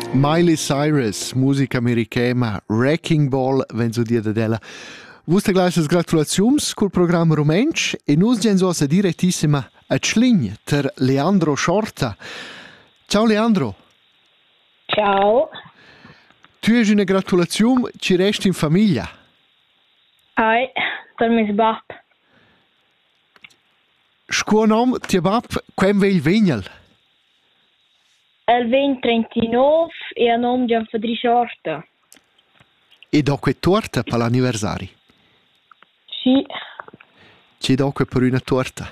Miley Cyrus, musica americana, Wrecking Ball, wenn so dir della. Vuste gleiches gratulaziums col programma Rumensch e nus gens osa direttissima a Schlign ter Leandro Shorta. Ciao Leandro. Ciao. Tu hai una gratulazione, ci resti in famiglia? Hai, per mis bap. Scuo nom ti bap, quem ve il vegnel? El 2039 e a nom Gian Fadri Shorta. E dopo torta per l'anniversario? Sì. Ci dopo per una torta?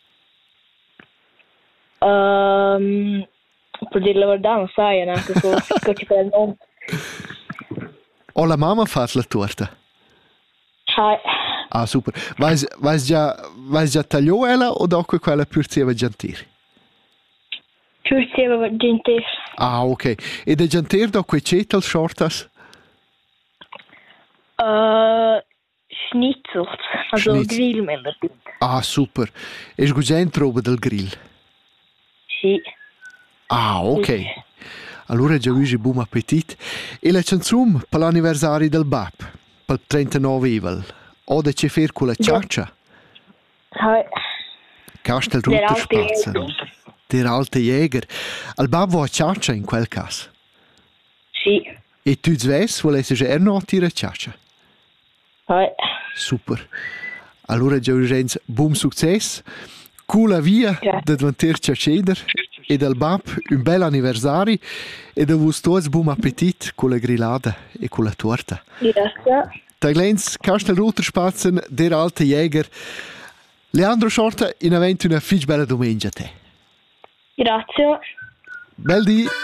Per dire la verità non sai, neanche so che ci fa il nome. O la mamma fa la torta? Hai. Ah, super. Vais già tagliò ella o dopo quella più zieva gentile? Più zieva gentile. Ah, ok. E da gentile dopo cetel shortas? Schnitzels. Also grill mit der Pizza. Ah, super. E sgugent roba del grill? Sì. Ah, ok. Allora già usi buon appetit. E la canzone per l'anniversario del BAP, per il 39 Ivel, o da c'è fer con la ciaccia? Hai. Castel Rutter Spatzen. Der alte Jäger. Al BAP va a ciaccia in quel caso? Sì. E tu zves, volessi già no tira ciaccia? Hai. Super. Allora già usi buon successo. Cula via da davanter ciaceder e del BAP un bel anniversario e da vos tots buon appetit con la grillada e con la torta. Grazie. Taglens Castel Rutter Spatzen, der alte Jäger. Leandro Shorta, in avent una fich bella domenica a te. Grazie. Bel di.